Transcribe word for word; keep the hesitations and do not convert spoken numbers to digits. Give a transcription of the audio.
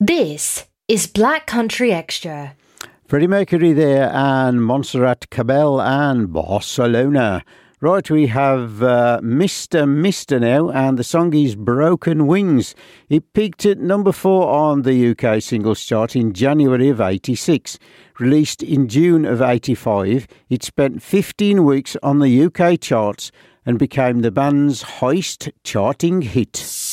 This is Black Country Extra. Freddie Mercury there and Montserrat Cabell and Barcelona. Right, we have uh, Mister Mister now, and the song is Broken Wings. It peaked at number four on the U K singles chart in January of eighty-six. Released in June of eighty-five, it spent fifteen weeks on the U K charts and became the band's highest charting hit.